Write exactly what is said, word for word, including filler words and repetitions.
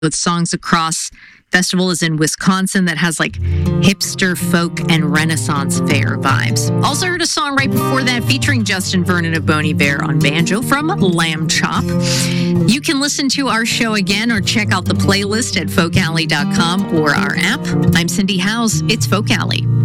with Songs Across. Festival is in Wisconsin that has like hipster folk and Renaissance fair vibes. Also heard a song right before that featuring Justin Vernon of Bon Iver on banjo from Lamb Chop. You can listen to our show again or check out the playlist at folk alley dot com or our app. I'm Cindy Howes. It's Folk Alley.